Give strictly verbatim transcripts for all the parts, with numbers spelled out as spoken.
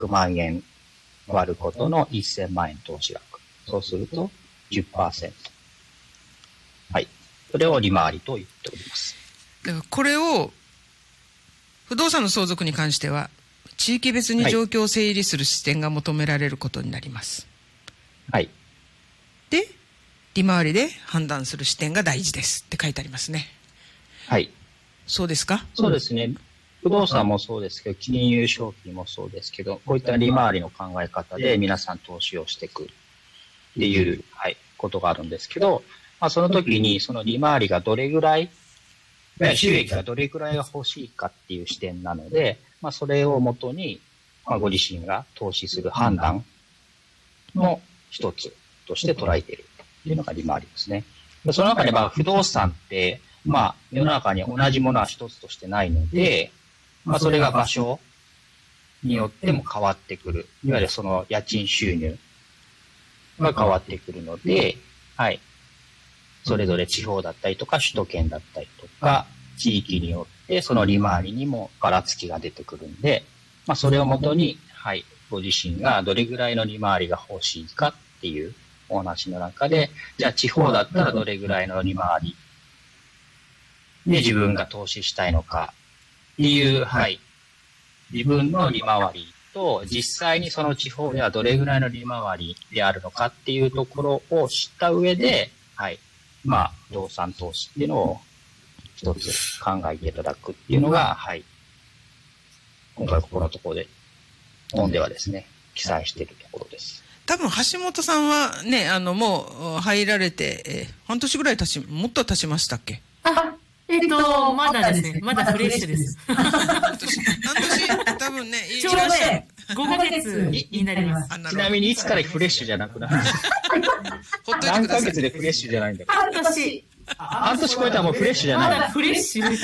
くまんえん割ることのせんまんえん投資額。そうすると じゅっパーセント。はい。それを利回りと言っております。 だからこれを、不動産の相続に関しては、地域別に状況を整理する視点が求められることになります。 はい。 で、利回りで判断する視点が大事ですって書いてありますね。 はい。 そうですか？ そうですね。不動産もそうですけど、金融商品もそうですけど、こういった利回りの考え方で皆さん投資をしていくっていう、はい、ことがあるんですけど、まあ、その時にその利回りがどれぐらい、収益がどれぐらいが欲しいかっていう視点なので、まあ、それをもとに、まあ、ご自身が投資する判断の一つとして捉えているっていうのが利回りですね。その中でまあ不動産って、まあ、世の中に同じものは一つとしてないので、まあ、それが場所によっても変わってくる。いわゆるその家賃収入が変わってくるので、はい。それぞれ地方だったりとか、首都圏だったりとか、地域によってその利回りにもばらつきが出てくるんで、まあ、それをもとに、はい、ご自身がどれぐらいの利回りが欲しいかっていうお話の中で、じゃあ地方だったらどれぐらいの利回りで自分が投資したいのかっていう、はい。自分の利回りと、実際にその地方ではどれぐらいの利回りであるのかっていうところを知った上で、はい。まあ、不動産投資っていうのを一つ考えていただくっていうのが、はい。今回ここのところで、本ではですね、記載しているところです。 多分橋本さんはね、あの、もう入られて、えー、半年ぐらい経ち、もっと経ちましたっけ？ あえっと、まだですね。まだフレッシュです。 半年、半年、多分ね、 ちょうどね、ごかげつになります。 ちなみにいつからフレッシュじゃなくなるほっといてください。 何ヶ月でフレッシュじゃないんだから。 半年。 半年超えたらもうフレッシュじゃない。 まだフレッシュ。 い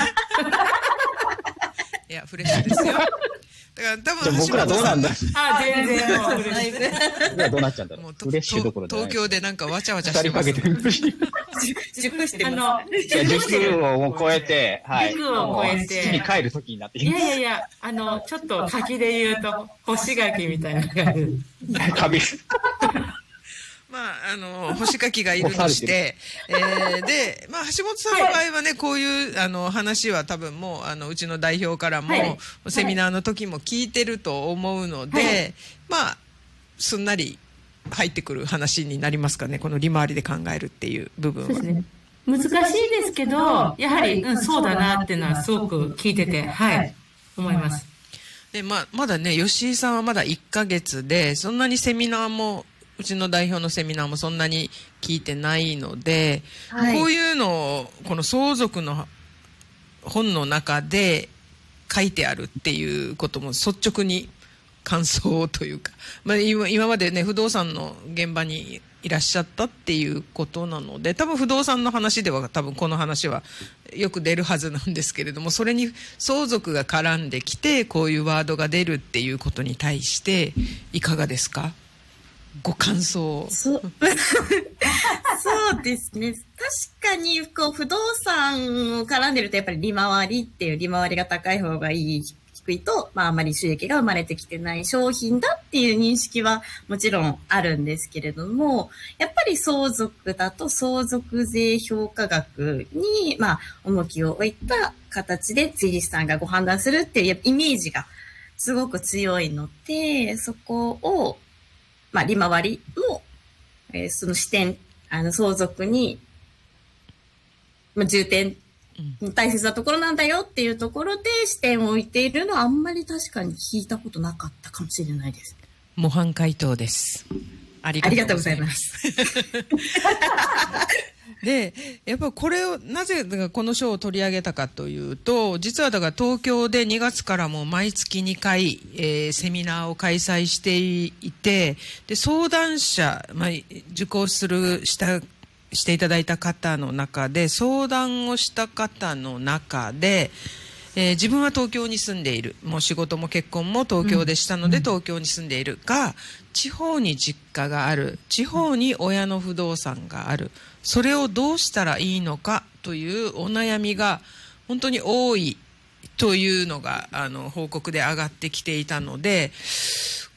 や、フレッシュですよ。だから多分僕らどうなんだ。 あ、全然もうフレッシュ。 僕らどうなっちゃうんだろう。フレッシュどころで。 東京でなんかわちゃわちゃしてます。 熟してます。 いや、熟をもう超えて、はい。 熟を超えて。 土に帰る時になっていやいやいや、あの、ちょっと滝で言うと、干し柿みたいな感じ。 旅。 まあ、あの、干し柿がいるとして、えー、で、まあ、橋本さんの場合はね、はい、こういう、あの、話は多分もう、あの、うちの代表からも、はい、セミナーの時も聞いてると思うので、はい、まあ、すんなり入ってくる話になりますかね、この利回りで考えるっていう部分は。 そうですね。難しいですけど、やはり、うん、そうだなっていうのはすごく聞いてて、はい、思います。 で、まあ、まだね、吉井さんはまだいっかげつで、そんなにセミナーも、うちの代表のセミナーもそんなに聞いてないので、はい、こういうのをこの相続の本の中で書いてあるっていうことも率直に感想というか、まあ、今, 今までね不動産の現場にいらっしゃったっていうことなので、多分不動産の話では多分この話はよく出るはずなんですけれども、それに相続が絡んできてこういうワードが出るっていうことに対していかがですか？ご感想。 そうそうですね。確かにこう不動産を絡んでるとやっぱり利回りっていう利回りが高い方がいい、低いと、まああまり収益が生まれてきてない商品だっていう認識はもちろんあるんですけれども、やっぱり相続だと相続税評価額にまあ重きを置いた形で税理士さんがご判断するっていうイメージがすごく強いので、そこをまあ、利回りの、えー、その視点、あの、相続に、まあ、重点、大切なところなんだよっていうところで視点を置いているのはあんまり確かに聞いたことなかったかもしれないです。 模範解答です。ありがとうございます。で、やっぱこれを、なぜこの賞を取り上げたかというと、実はだから東京でにがつからも毎月にかい、えー、セミナーを開催していて、で、相談者、まあ、受講する、した、していただいた方の中で、相談をした方の中で、えー、自分は東京に住んでいる。もう仕事も結婚も東京でしたので、うん、東京に住んでいるが、地方に実家がある。地方に親の不動産がある。それをどうしたらいいのかというお悩みが本当に多いというのがあの報告で上がってきていたので、